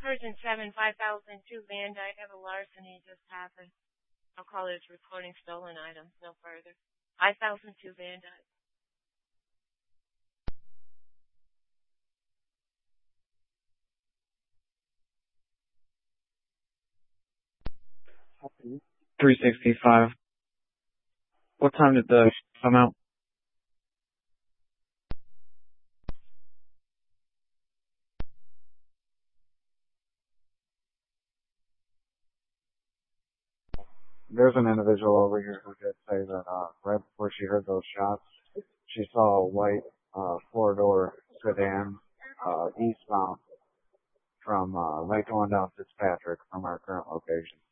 Persian 7, 5002 Van Dyke. Have a larceny just happened. I'll call this recording stolen items no further. 5002 Van Dyke. Copy. 365. What time did the come out? There's an individual over here who did say that right before she heard those shots, she saw a white four-door sedan eastbound from right going down Fitzpatrick from our current location.